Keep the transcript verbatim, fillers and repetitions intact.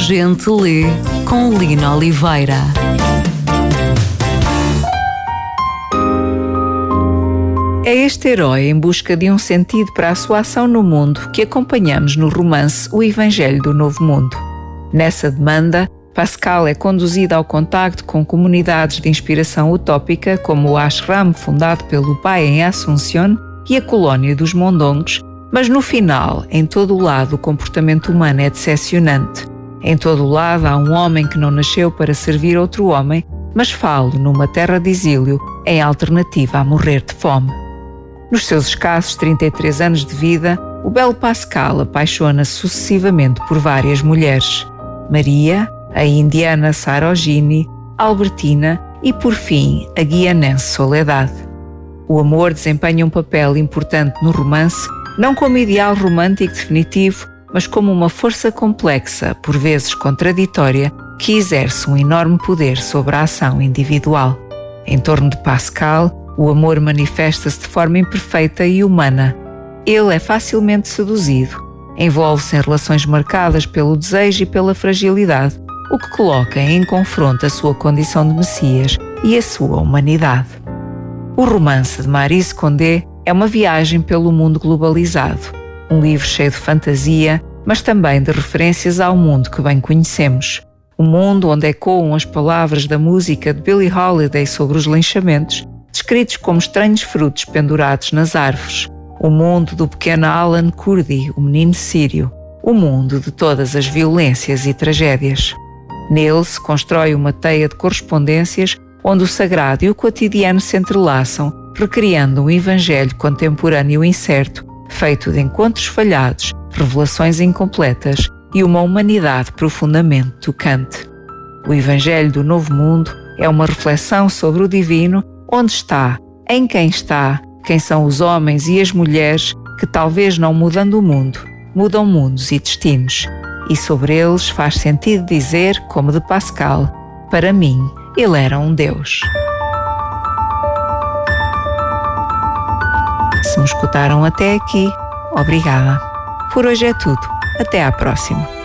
Gente Lê, com Lina Oliveira. É este herói em busca de um sentido para a sua ação no mundo que acompanhamos no romance O Evangelho do Novo Mundo. Nessa demanda, Pascal é conduzido ao contacto com comunidades de inspiração utópica como o ashram fundado pelo pai em Assunción e a colónia dos Mondongos, mas no final, em todo o lado, o comportamento humano é decepcionante. Em todo o lado há um homem que não nasceu para servir outro homem, mas falo numa terra de exílio, em alternativa a morrer de fome. Nos seus escassos trinta e três anos de vida, o belo Pascal apaixona-se sucessivamente por várias mulheres. Maria, a indiana Sarojini, Albertina e, por fim, a guianense Soledade. O amor desempenha um papel importante no romance, não como ideal romântico definitivo, mas como uma força complexa, por vezes contraditória, que exerce um enorme poder sobre a ação individual. Em torno de Pascal, o amor manifesta-se de forma imperfeita e humana. Ele é facilmente seduzido, envolve-se em relações marcadas pelo desejo e pela fragilidade, o que coloca em confronto a sua condição de Messias e a sua humanidade. O romance de Maryse Condé é uma viagem pelo mundo globalizado, um livro cheio de fantasia, mas também de referências ao mundo que bem conhecemos. O mundo onde ecoam as palavras da música de Billie Holiday sobre os linchamentos, descritos como estranhos frutos pendurados nas árvores. O mundo do pequeno Alan Kurdi, o menino sírio. O mundo de todas as violências e tragédias. Nele se constrói uma teia de correspondências onde o sagrado e o cotidiano se entrelaçam, recriando um evangelho contemporâneo incerto, feito de encontros falhados, revelações incompletas e uma humanidade profundamente tocante. O Evangelho do Novo Mundo é uma reflexão sobre o divino, onde está, em quem está, quem são os homens e as mulheres que, talvez não mudando o mundo, mudam mundos e destinos. E sobre eles faz sentido dizer, como de Pascal, para mim, ele era um Deus. Se me escutaram até aqui, obrigada. Por hoje é tudo. Até à próxima.